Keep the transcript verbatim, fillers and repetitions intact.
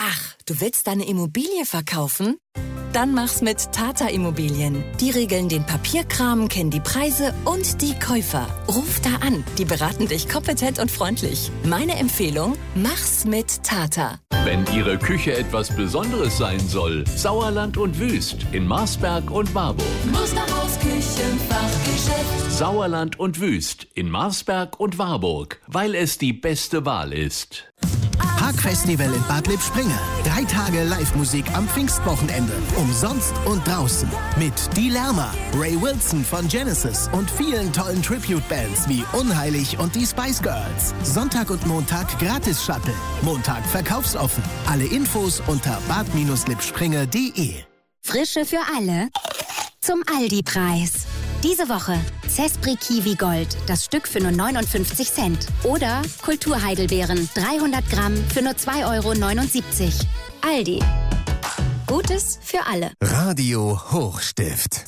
Ach, du willst deine Immobilie verkaufen? Dann mach's mit Tata Immobilien. Die regeln den Papierkram, kennen die Preise und die Käufer. Ruf da an, die beraten dich kompetent und freundlich. Meine Empfehlung, mach's mit Tata. Wenn Ihre Küche etwas Besonderes sein soll, Sauerland und Wüst in Marsberg und Warburg. Musterhaus Küchenfachgeschäft. Sauerland und Wüst in Marsberg und Warburg, weil es die beste Wahl ist. Parkfestival in Bad Lippspringe. Drei Tage Live-Musik am Pfingstwochenende. Umsonst und draußen. Mit Die Lärmer, Ray Wilson von Genesis und vielen tollen Tribute-Bands wie Unheilig und die Spice Girls. Sonntag und Montag Gratis-Shuttle. Montag verkaufsoffen. Alle Infos unter bad lippspringe punkt de. Frische für alle zum Aldi-Preis. Diese Woche Zespri Kiwi Gold, das Stück für nur neunundfünfzig Cent. Oder Kulturheidelbeeren, dreihundert Gramm für nur zwei Euro neunundsiebzig. Aldi. Gutes für alle. Radio Hochstift.